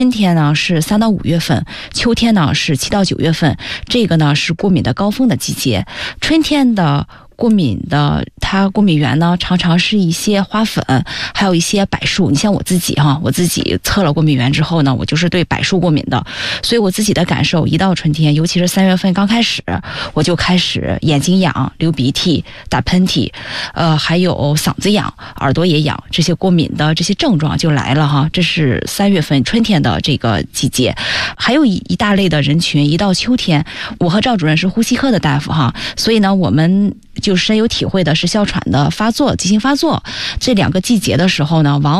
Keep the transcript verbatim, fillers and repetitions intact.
春天呢是三到五月份，秋天呢是七到九月份，这个呢是过敏的高峰的季节。春天的过敏的，它过敏源呢，常常是一些花粉，还有一些柏树。你像我自己哈，我自己测了过敏源之后呢，我就是对柏树过敏的，所以我自己的感受，一到春天，尤其是三月份刚开始，我就开始眼睛痒、流鼻涕、打喷嚏，呃，还有嗓子痒、耳朵也痒，这些过敏的这些症状就来了哈。这是三月份春天的这个季节，还有一一大类的人群，一到秋天，我和赵主任是呼吸科的大夫哈，所以呢，我们就深有体会的是哮喘的发作、急性发作这两个季节的时候呢，往